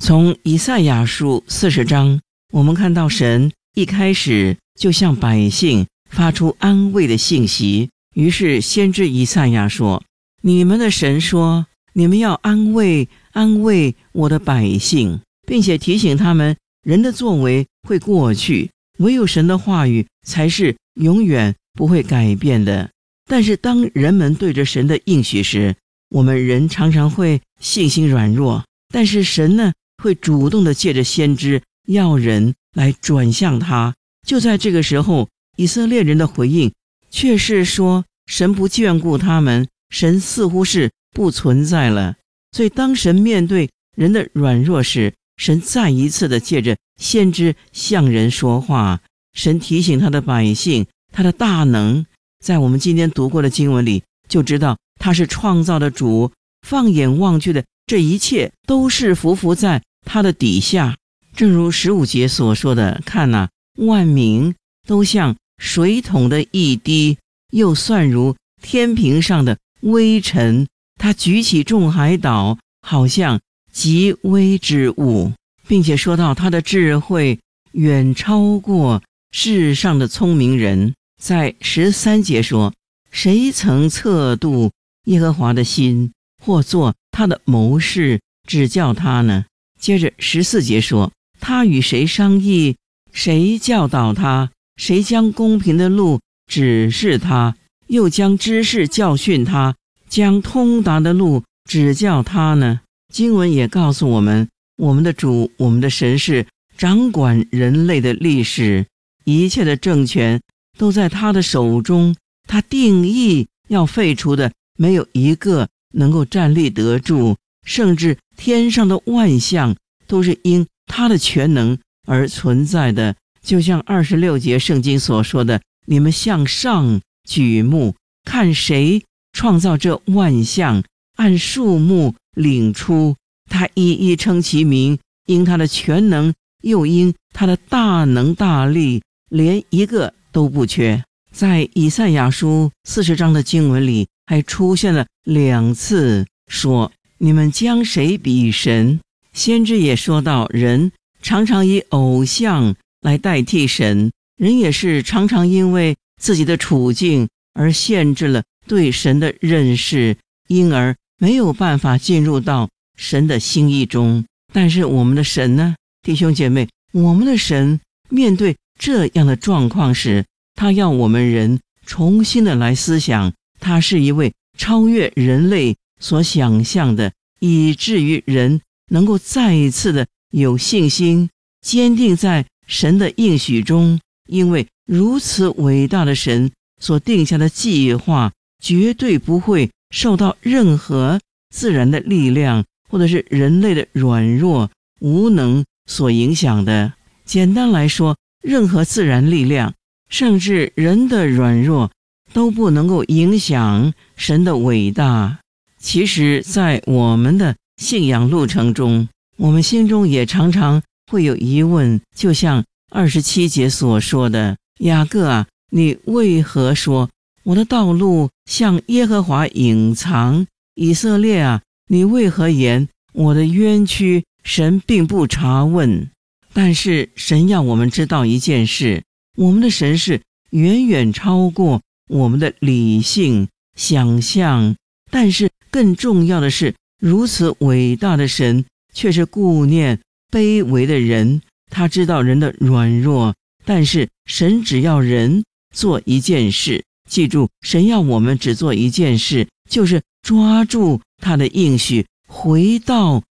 从以赛亚书40章，我们看到神一开始就向百姓发出安慰的信息。于是先知以赛亚说，你们的神说，你们要安慰安慰我的百姓，并且提醒他们，人的作为会过去，唯有神的话语才是永远不会改变的。但是当人们对着神的应许时，我们人常常会信心软弱，但是神呢，会主动的借着先知要人来转向他。就在这个时候，以色列人的回应却是说，神不眷顾他们，神似乎是不存在了。所以当神面对人的软弱时，神再一次的借着先知向人说话，神提醒他的百姓他的大能。在我们今天读过的经文里就知道，他是创造的主，放眼望去的这一切都是匍匐在他的底下。正如15节所说的，看啊，万民都像水桶的一滴，又算如天平上的微尘。他举起众海岛，好像极微之物，并且说到他的智慧远超过世上的聪明人。在13节说，谁曾测度耶和华的心，或做他的谋士指教他呢？接着14节说，他与谁商议，谁教导他，谁将公平的路指示他，又将知识教训他，将通达的路指教他呢？经文也告诉我们，我们的主，我们的神是掌管人类的历史，一切的政权都在他的手中，他定义要废除的没有一个能够站立得住，甚至天上的万象都是因他的全能而存在的。就像26节圣经所说的，你们向上举目，看谁创造这万象，按数目领出，他一一称其名，因他的全能，又因他的大能大力，连一个都不缺。在以赛亚书40章的经文里还出现了2次说，你们将谁比神？先知也说到，人常常以偶像来代替神，人也是常常因为自己的处境而限制了对神的认识，因而没有办法进入到神的心意中。但是我们的神呢，弟兄姐妹，我们的神面对这样的状况时，他要我们人重新的来思想，他是一位超越人类所想象的，以至于人能够再一次的有信心，坚定在神的应许中。因为如此伟大的神所定下的计划，绝对不会受到任何自然的力量或者是人类的软弱无能所影响的。简单来说，任何自然力量甚至人的软弱都不能够影响神的伟大。其实在我们的信仰路程中，我们心中也常常会有疑问，就像27节所说的，雅各啊，你为何说我的道路向耶和华隐藏？以色列啊，你为何言我的冤屈神并不查问？但是神要我们知道一件事，我们的神是远远超过我们的理性想象，但是更重要的是，如此伟大的神却是顾念卑微的人，他知道人的软弱，但是神只要人做一件事，记住，神要我们只做一件事，就是抓住他的应许，回到